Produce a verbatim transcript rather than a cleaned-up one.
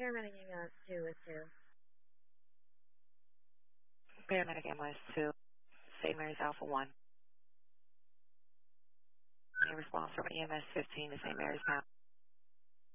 Paramedic ambulance two with two. Paramedic ambulance two, Saint Mary's Alpha one. Any response from E M S fifteen to Saint Mary's Pound.